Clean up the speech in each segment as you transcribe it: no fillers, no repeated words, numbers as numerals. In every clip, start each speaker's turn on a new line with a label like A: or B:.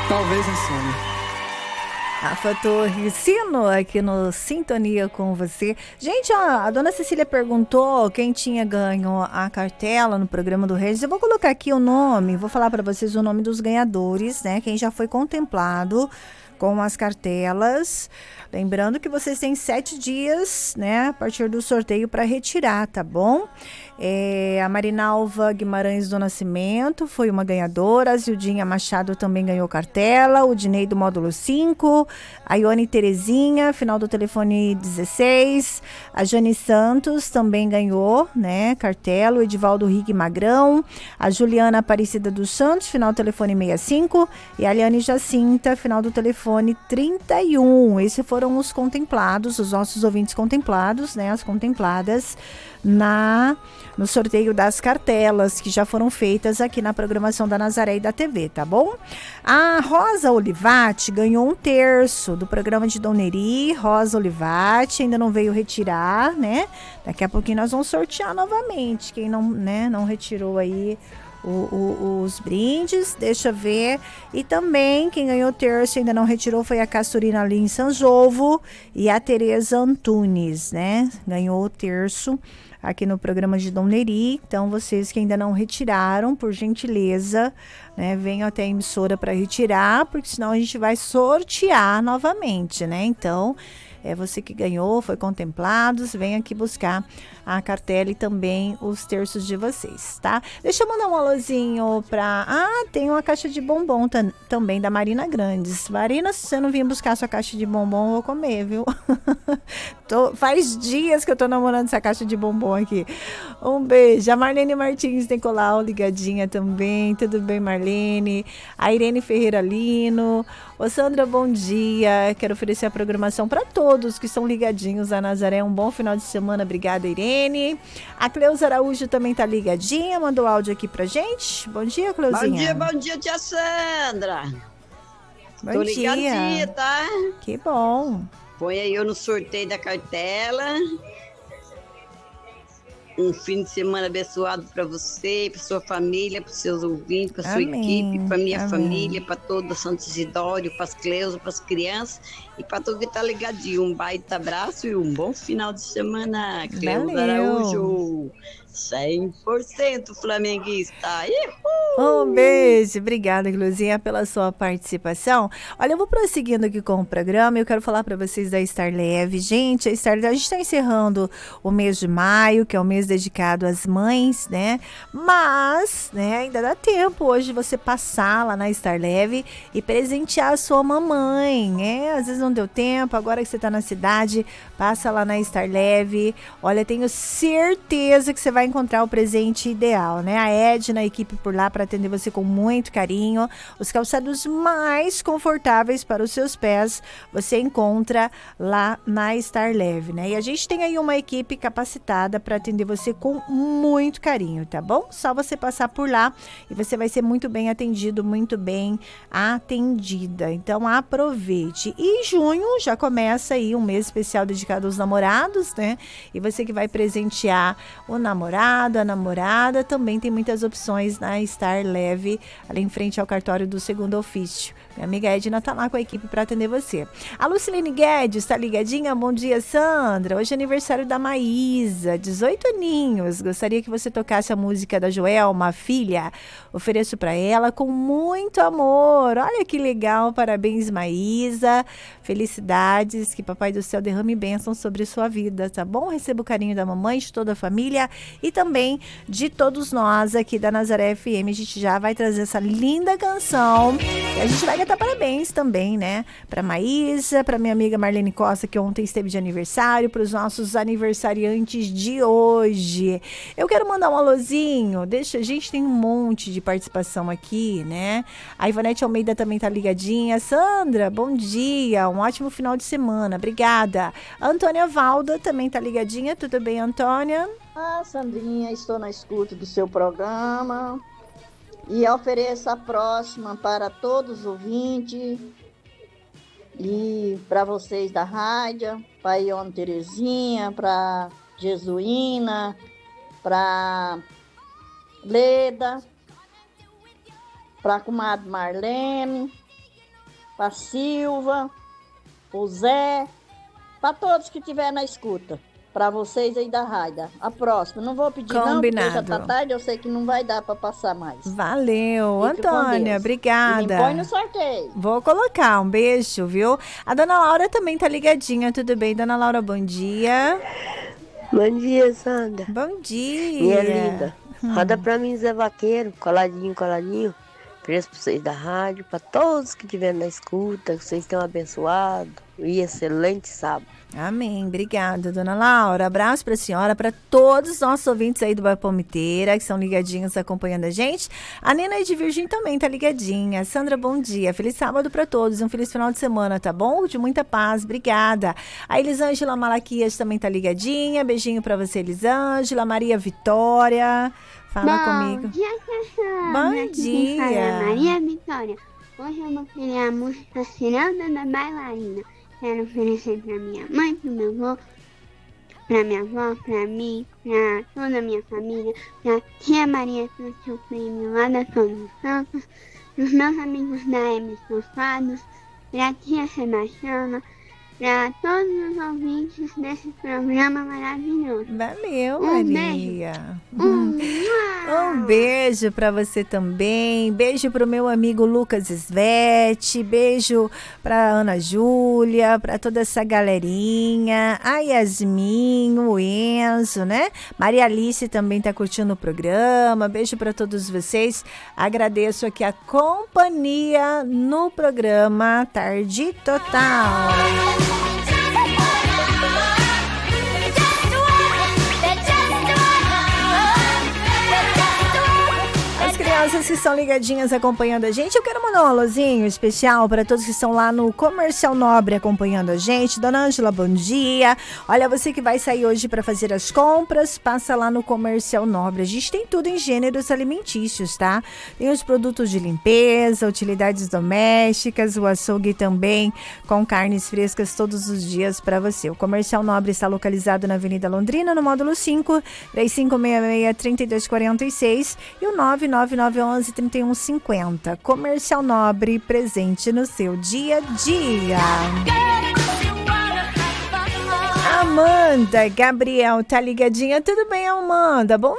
A: Talvez um sonho.
B: Rafa Torres, Sino aqui no Sintonia com você. Gente, ó, a dona Cecília perguntou quem tinha ganho a cartela no programa do Regis. Eu vou colocar aqui o nome, vou falar para vocês o nome dos ganhadores, né? Quem já foi contemplado com as cartelas. Lembrando que vocês têm 7 dias, né, a partir do sorteio para retirar, tá bom? A Marinalva Guimarães do Nascimento foi uma ganhadora, a Zildinha Machado também ganhou cartela, o Dinei do módulo 5, a Ione Terezinha, final do telefone 16, a Jane Santos também ganhou, né, cartela, o Edivaldo Rigue Magrão, a Juliana Aparecida dos Santos, final do telefone 65, e a Aliane Jacinta, final do telefone 31. Esses foram os contemplados, os nossos ouvintes contemplados, né, as contempladas no sorteio das cartelas que já foram feitas aqui na programação da Nazaré e da TV, tá bom? A Rosa Olivati ganhou 1/3 do programa de Dom Neri. Rosa Olivati ainda não veio retirar, né? Daqui a pouquinho nós vamos sortear novamente. Quem não, né, não retirou aí os brindes, deixa eu ver. E também quem ganhou 1/3 ainda não retirou foi a Castorina Lins Sanjovo e a Tereza Antunes, né? Ganhou o 1/3 aqui no programa de Dom Neri. Então, vocês que ainda não retiraram, por gentileza, né, venham até a emissora para retirar, porque senão a gente vai sortear novamente, né? Então, você que ganhou, foi contemplado, vem aqui buscar a cartela e também os terços de vocês, tá? Deixa eu mandar um alôzinho pra... tem uma caixa de bombom também da Marina Grandes. Marina, se você não vir buscar sua caixa de bombom, eu vou comer, viu? Faz dias que eu tô namorando essa caixa de bombom aqui. Um beijo. A Marlene Martins tem colar ligadinha também. Tudo bem, Marlene? A Irene Ferreira Lino. Ô, Sandra, bom dia. Quero oferecer a programação para todos que estão ligadinhos a Nazaré. Um bom final de semana. Obrigada, Irene. A Cleusa Araújo também tá ligadinha. Mandou áudio aqui pra gente. Bom dia, Cleusinha.
C: Bom dia, tia Sandra.
B: Bom
C: Tô
B: dia.
C: ligadinha, tá?
B: Que bom.
C: Põe aí eu no sorteio da cartela. Um fim de semana abençoado para você, para sua família, para seus ouvintes, para sua equipe, para minha família, para todo o Santo Isidório, para as Cleusas, para as crianças e para todo que tá ligadinho. Um baita abraço e um bom final de semana, Cleusa Araújo. 100% flamenguista.
B: Um beijo, obrigada, Gluzinha, pela sua participação. Olha, eu vou prosseguindo aqui com o programa e eu quero falar para vocês da Star Leve. Gente, a gente está encerrando o mês de maio, que é o mês dedicado às mães, né? Mas, né, ainda dá tempo hoje você passar lá na Star Leve e presentear a sua mamãe, Às vezes não deu tempo, agora que você está na cidade, passa lá na Star Leve. Olha, tenho certeza que você vai encontrar o presente ideal, né? A Edna, a equipe por lá para atender você com muito carinho. Os calçados mais confortáveis para os seus pés você encontra lá na Star Leve, né? E a gente tem aí uma equipe capacitada para atender você com muito carinho, tá bom? Só você passar por lá e você vai ser muito bem atendido, muito bem atendida. Então aproveite. E em junho já começa aí um mês especial dedicado aos namorados, né? E você que vai presentear o namorado, a namorada, também tem muitas opções na Star Leve, ali em frente ao cartório do segundo ofício. Minha amiga Edna tá lá com a equipe para atender você. A Lucilene Guedes, tá ligadinha? Bom dia, Sandra. Hoje é aniversário da Maísa, 18 aninhos. Gostaria que você tocasse a música da Joelma, filha. Ofereço para ela com muito amor. Olha que legal, parabéns, Maísa. Felicidades, que Papai do Céu derrame bênçãos sobre sua vida, tá bom? Receba o carinho da mamãe, de toda a família e também de todos nós aqui da Nazaré FM. A gente já vai trazer essa linda canção e a gente vai cantar parabéns também, né? Pra Maísa, pra minha amiga Marlene Costa, que ontem esteve de aniversário, pros nossos aniversariantes de hoje. Eu quero mandar um alôzinho, a gente tem um monte de participação aqui, né? A Ivonete Almeida também tá ligadinha. Sandra, bom dia, um ótimo final de semana, obrigada. A Antônia Valda também tá ligadinha, tudo bem, Antônia?
D: Sandrinha, estou na escuta do seu programa e ofereço a próxima para todos os ouvintes e para vocês da rádio, para Ione Terezinha, para Jesuína, para Leda, para a comadre Marlene, para Silva, o Zé, para todos que estiverem na escuta. Para vocês aí da Raida. A próxima. Não vou pedir não, porque já tá tarde, eu sei que não vai dar para passar mais.
B: Valeu, fique Antônia, obrigada.
D: E põe no sorteio.
B: Vou colocar, um beijo, viu? A dona Laura também tá ligadinha, tudo bem? Dona Laura, bom dia.
A: Bom dia, Sandra.
B: Bom dia.
A: Minha linda. Roda pra mim, Zé Vaqueiro, coladinho, coladinho. Preço pra vocês da rádio, pra todos que estiverem na escuta, que vocês tenham abençoado e excelente sábado.
B: Amém, obrigada, dona Laura. Abraço para a senhora, para todos os nossos ouvintes aí do Bairro Palmiteira, que são ligadinhos acompanhando a gente. A Nena de Virgem também tá ligadinha. Sandra, bom dia. Feliz sábado para todos, um feliz final de semana, tá bom? De muita paz, obrigada. A Elisângela Malaquias também tá ligadinha. Beijinho para você, Elisângela. Maria Vitória, fala comigo.
E: Bom dia, Cassandra.
B: Bom dia.
E: Maria Vitória. Hoje eu vou criar a música Ciranda da Bailarina. Quero oferecer pra minha mãe, pro meu avô, pra minha avó, pra mim, pra toda a minha família, pra tia Maria, pro seu prêmio lá da Todos os Santos, pros meus amigos da Emerson Fados, pra tia Sebastiana, para todos os ouvintes desse programa maravilhoso.
B: Valeu, Maria. Um beijo para você também. Beijo para o meu amigo Lucas Svete. Beijo para Ana Júlia, para toda essa galerinha. A Yasmin, o Enzo, né? Maria Alice também tá curtindo o programa. Beijo para todos vocês. Agradeço aqui a companhia no programa Tarde Total. As crianças que estão ligadinhas acompanhando a gente, eu quero mandar um alôzinho especial para todos que estão lá no Comercial Nobre acompanhando a gente. Dona Ângela, bom dia. Olha, você que vai sair hoje para fazer as compras, passa lá no Comercial Nobre. A gente tem tudo em gêneros alimentícios, tá? Tem os produtos de limpeza, utilidades domésticas, o açougue também com carnes frescas todos os dias para você. O Comercial Nobre está localizado na Avenida Londrina, no módulo 5, 3566-3246 e o 99911-3150. Comercial Nobre, presente no seu dia a dia. Amanda Gabriel tá ligadinha, tudo bem, Amanda? Bom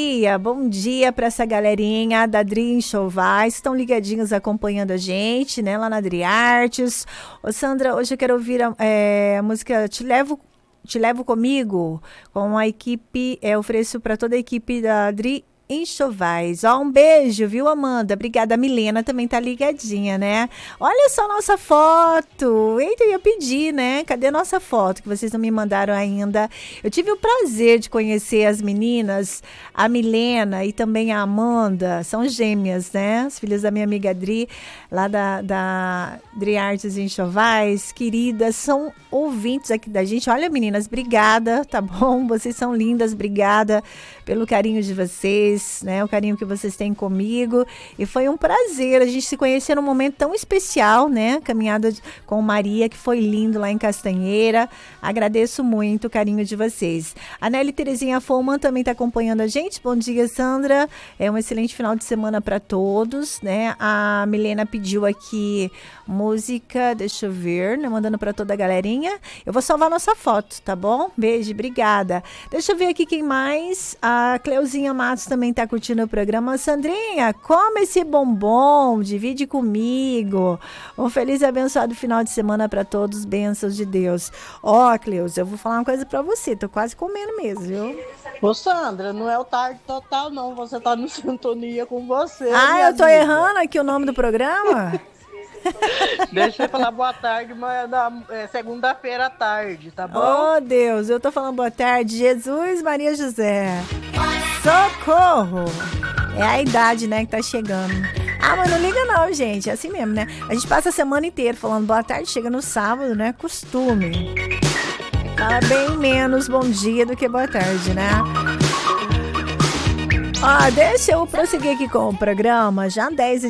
B: dia para essa galerinha da Dri Enxovais, estão ligadinhos acompanhando a gente, né, lá na Dri Artes. Ô Sandra, hoje eu quero ouvir a música Te Levo Comigo, com a equipe, ofereço para toda a equipe da Dri Enxovais. Ó, um beijo, viu, Amanda? Obrigada. A Milena também tá ligadinha, né? Olha só nossa foto. Eita, eu ia pedir, né? Cadê a nossa foto que vocês não me mandaram ainda? Eu tive o prazer de conhecer as meninas, a Milena e também a Amanda. São gêmeas, né? As filhas da minha amiga Dri, lá da Dri Artes Enxovais. Queridas, são ouvintes aqui da gente. Olha, meninas, obrigada, tá bom? Vocês são lindas, obrigada pelo carinho de vocês, né? O carinho que vocês têm comigo. E foi um prazer a gente se conhecer num momento tão especial, né? Caminhada com Maria, que foi lindo lá em Castanheira. Agradeço muito o carinho de vocês. A Nelly Terezinha Foman também está acompanhando a gente. Bom dia, Sandra. É um excelente final de semana para todos, né? A Milena pediu aqui música, deixa eu ver, né? Mandando para toda a galerinha. Eu vou salvar nossa foto, tá bom? Beijo, obrigada. Deixa eu ver aqui quem mais. A Cleuzinha Matos também está curtindo o programa. Sandrinha, come esse bombom, divide comigo. Um feliz e abençoado final de semana para todos, bênçãos de Deus. Ó, Cleusa, eu vou falar uma coisa para você, tô quase comendo mesmo, viu?
F: Ô, Sandra, não é o Tarde Total, não. Você tá no Sintonia com você.
B: Ah, eu tô errando aqui o nome do programa?
F: Deixa eu falar boa tarde, mas é segunda-feira à tarde, tá bom?
B: Oh, Deus, eu tô falando boa tarde. Jesus, Maria José. Socorro! É a idade, né, que tá chegando. Ah, mas não liga não, gente. É assim mesmo, né? A gente passa a semana inteira falando boa tarde, chega no sábado, né? Costume. Fala bem menos bom dia do que boa tarde, né? Deixa eu prosseguir aqui com o programa, já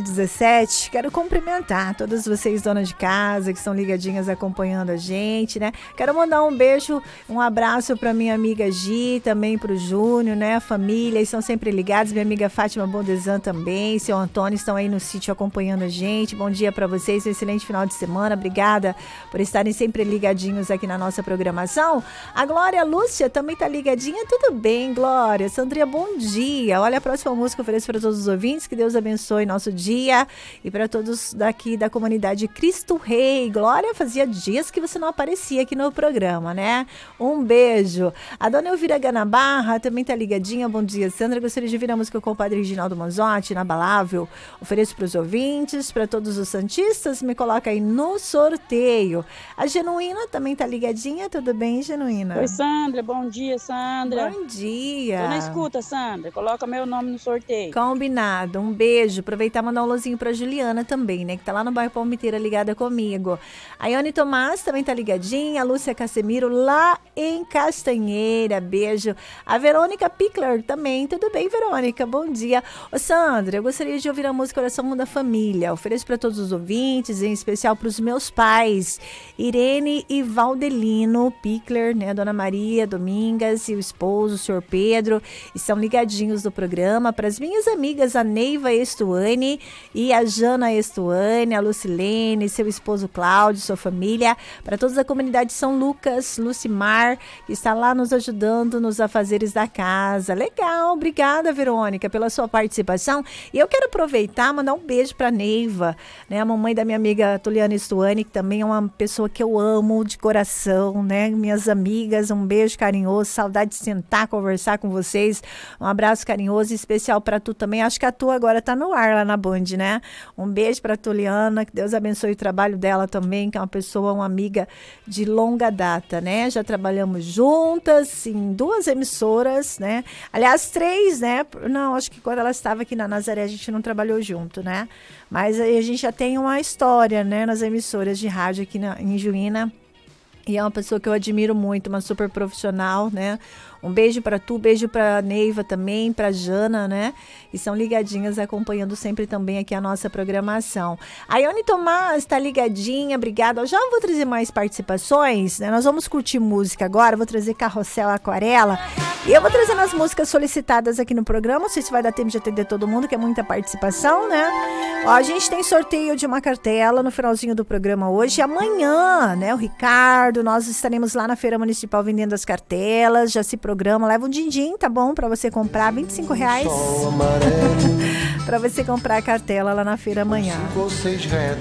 B: 10h17, quero cumprimentar todas vocês, donas de casa, que estão ligadinhas acompanhando a gente, né? Quero mandar um beijo, um abraço para minha amiga Gi, também para o Júnior, né? A família, estão sempre ligados, minha amiga Fátima Bondesan também, seu Antônio estão aí no sítio acompanhando a gente. Bom dia para vocês, um excelente final de semana, obrigada por estarem sempre ligadinhos aqui na nossa programação. A Glória Lúcia também tá ligadinha, tudo bem, Glória? Sandrinha, bom dia. Olha, a próxima música eu ofereço para todos os ouvintes, que Deus abençoe nosso dia e para todos daqui da comunidade Cristo Rei. Glória, fazia dias que você não aparecia aqui no programa, né? Um beijo. A dona Elvira Ganabarra também tá ligadinha, bom dia, Sandra. Gostaria de ouvir a música com o padre Reginaldo Manzotti, Inabalável. Ofereço para os ouvintes, para todos os santistas, me coloca aí no sorteio. A Genuína também tá ligadinha, tudo bem, Genuína?
G: Oi, Sandra, bom dia, Sandra.
B: Bom dia.
G: Tô na escuta, Sandra, coloca meu nome no sorteio.
B: Combinado, um beijo. Aproveitar e mandar um alôzinho pra Juliana também, né, que tá lá no bairro Palmiteira ligada comigo. A Ione Tomás também tá ligadinha, a Lúcia Casemiro lá em Castanheira, beijo. A Verônica Pickler também, tudo bem, Verônica? Bom dia. Ô, Sandra, eu gostaria de ouvir a música Oração da Família. Ofereço para todos os ouvintes, em especial para os meus pais, Irene e Valdelino Pickler, né, Dona Maria Domingas e o esposo, o senhor Pedro, estão ligadinhos do programa. Para as minhas amigas, a Neiva Estuane e a Jana Estuane, a Lucilene, seu esposo Cláudio, sua família, para toda a comunidade de São Lucas, Lucimar, que está lá nos ajudando nos afazeres da casa. Legal, obrigada, Verônica, pela sua participação. E eu quero aproveitar e mandar um beijo para a Neiva, né, a mamãe da minha amiga Tuliana Estuane, que também é uma pessoa que eu amo de coração, né? Minhas amigas, um beijo carinhoso, saudade de sentar, conversar com vocês. Um abraço carinhoso e especial para tu também. Acho que a tua agora tá no ar lá na Band, né? Um beijo para Tuliana, que Deus abençoe o trabalho dela também, que é uma pessoa, uma amiga de longa data, né? Já trabalhamos juntas em 2 emissoras, né? Aliás, 3, né? Não, acho que quando ela estava aqui na Nazaré a gente não trabalhou junto, né? Mas aí a gente já tem uma história, né? Nas emissoras de rádio aqui em Juína. E é uma pessoa que eu admiro muito, uma super profissional, né? Um beijo para tu, beijo para Neiva também, para Jana, né? E são ligadinhas, acompanhando sempre também aqui a nossa programação. A Ione Tomás está ligadinha, obrigada. Eu já vou trazer mais participações, né? Nós vamos curtir música agora, vou trazer Carrossel Aquarela. E eu vou trazendo as músicas solicitadas aqui no programa, não sei se vai dar tempo de atender todo mundo, que é muita participação, né? Ó, a gente tem sorteio de uma cartela no finalzinho do programa hoje. Amanhã, né? O Ricardo, nós estaremos lá na Feira Municipal vendendo as cartelas, já se programa, leva um din-din, tá bom? Pra você comprar, R$25 pra você comprar a cartela lá na feira amanhã.